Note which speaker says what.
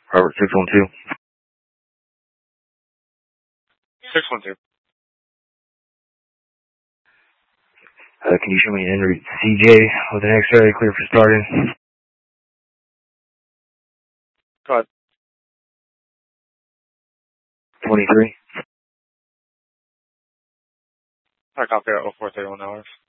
Speaker 1: Robert 612.
Speaker 2: 612.
Speaker 1: Can you show me an en route CJ with an X-ray clear for starting?
Speaker 2: Go ahead.
Speaker 1: 23.
Speaker 2: I copy at 0431 hours.